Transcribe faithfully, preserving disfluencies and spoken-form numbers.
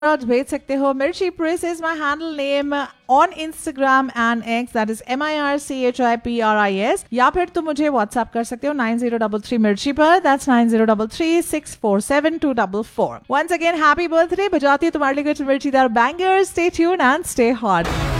आज भेज सकते हो। मिर्ची press is my handle name on Instagram and x, that is M I R C H I P R I S, या फिर तुम मुझे व्हाट्सएप कर सकते हो नाइन जीरो डबल थ्री मिर्ची पर, that's nine zero double three six four seven to double four. Once again happy birthday, बजाती है तुम्हारे लिए कुछ मिर्चीदार bangers. Stay tune and stay hot.